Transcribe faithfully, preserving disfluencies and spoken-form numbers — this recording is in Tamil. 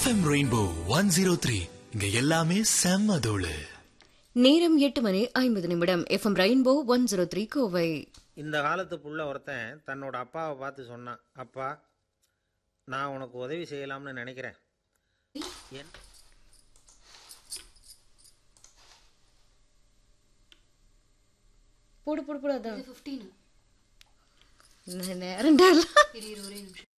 FM rainbow one zero three இங்க எல்லாமே செம்ம தோளு. நேரம் எட்டு மணி ஐம்பது நிமிடம். FM rainbow one zero three Kovai. இந்த காலத்து புள்ள ஒருத்தன் தன்னோட அப்பாவை பார்த்து சொன்னான், அப்பா நான் உனக்கு உதவி செய்யலாம்னு நினைக்கிறேன். என் போடு போடு போடு அதான் இது பதினைந்து நேரம் ஒரே நிமிஷம்